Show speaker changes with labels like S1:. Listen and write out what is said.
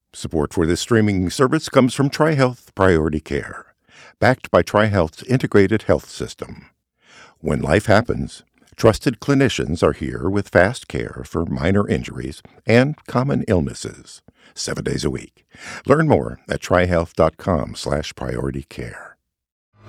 S1: Support for this streaming service comes from TriHealth Priority Care, backed by TriHealth's integrated health system. When life happens, trusted clinicians are here with fast care for minor injuries and common illnesses, 7 days a week. Learn more at trihealth.com/prioritycare.